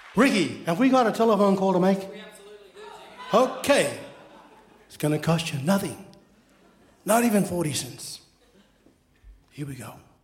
Ricky, have we got a telephone call to make? We absolutely do. Okay. It's going to cost you nothing. Not even 40 cents. Here we go.